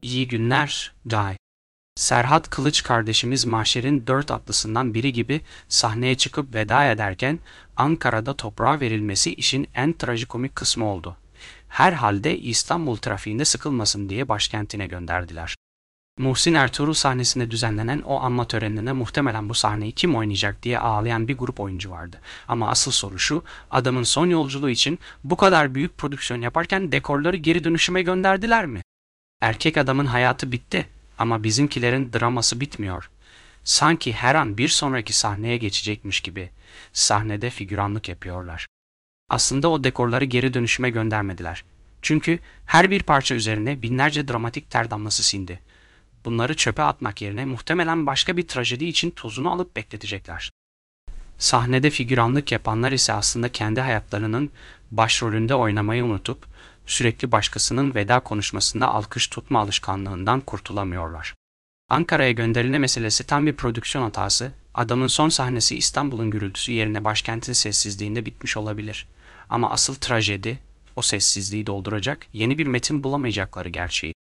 İyi günler, Cahit. Serhat Kılıç kardeşimiz mahşerin dört atlısından biri gibi sahneye çıkıp veda ederken Ankara'da toprağa verilmesi işin en trajikomik kısmı oldu. Herhalde İstanbul trafiğinde sıkılmasın diye başkentine gönderdiler. Muhsin Ertuğrul sahnesinde düzenlenen o anma törenine muhtemelen bu sahneyi kim oynayacak diye ağlayan bir grup oyuncu vardı. Ama asıl soru şu, adamın son yolculuğu için bu kadar büyük prodüksiyon yaparken dekorları geri dönüşüme gönderdiler mi? Erkek adamın hayatı bitti ama bizimkilerin draması bitmiyor. Sanki her an bir sonraki sahneye geçecekmiş gibi sahnede figüranlık yapıyorlar. Aslında o dekorları geri dönüşüme göndermediler. Çünkü her bir parça üzerine binlerce dramatik ter damlası sindi. Bunları çöpe atmak yerine muhtemelen başka bir trajedi için tozunu alıp bekletecekler. Sahnede figüranlık yapanlar ise aslında kendi hayatlarının başrolünde oynamayı unutup sürekli başkasının veda konuşmasında alkış tutma alışkanlığından kurtulamıyorlar. Ankara'ya gönderilme meselesi tam bir prodüksiyon hatası. Adamın son sahnesi İstanbul'un gürültüsü yerine başkentin sessizliğinde bitmiş olabilir. Ama asıl trajedi o sessizliği dolduracak yeni bir metin bulamayacakları gerçeği.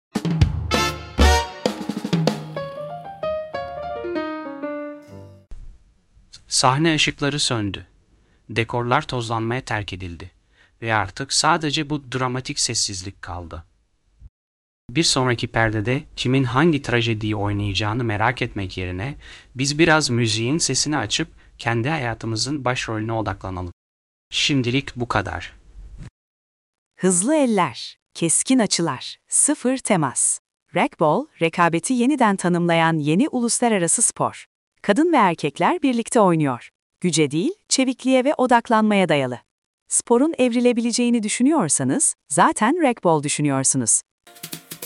Sahne ışıkları söndü. Dekorlar tozlanmaya terk edildi. Ve artık sadece bu dramatik sessizlik kaldı. Bir sonraki perdede kimin hangi trajediyi oynayacağını merak etmek yerine biz biraz müziğin sesini açıp kendi hayatımızın başrolüne odaklanalım. Şimdilik bu kadar. Hızlı eller, keskin açılar, sıfır temas. Racquetball, rekabeti yeniden tanımlayan yeni uluslararası spor. Kadın ve erkekler birlikte oynuyor. Güce değil, çevikliğe ve odaklanmaya dayalı. Sporun evrilebileceğini düşünüyorsanız, zaten racquetball düşünüyorsunuz.